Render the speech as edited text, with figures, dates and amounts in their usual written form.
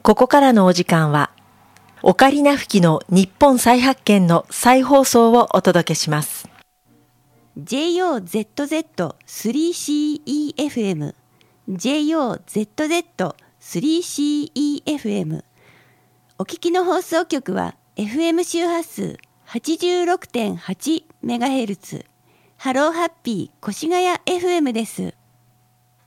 ここからのお時間は、オカリナ吹きの日本再発見の再放送をお届けします。 JOZZ3CEFM JOZZ3CEFM お聞きの放送局は FM 周波数 86.8MHz ハローハッピー越谷 FM です。